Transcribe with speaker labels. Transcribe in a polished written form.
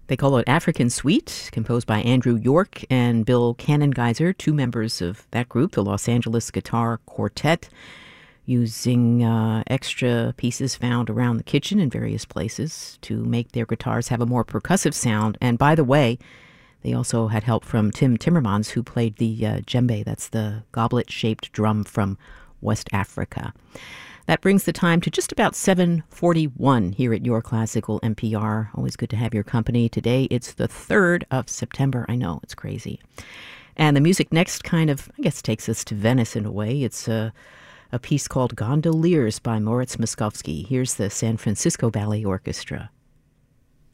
Speaker 1: They call it African Suite, composed by Andrew York and Bill Cannongeiser, two members of that group, the Los Angeles Guitar Quartet, using extra pieces found around the kitchen in various places to make their guitars have a more percussive sound. And by the way, they also had help from Tim Timmermans, who played the djembe. That's the goblet-shaped drum from West Africa. That brings the time to just about 7:41 here at Your Classical NPR. Always good to have your company. Today, it's the 3rd of September. I know, it's crazy. And the music next kind of, I guess, takes us to Venice in a way. It's a piece called Gondoliers by Moritz Moszkowski. Here's the San Francisco Ballet Orchestra.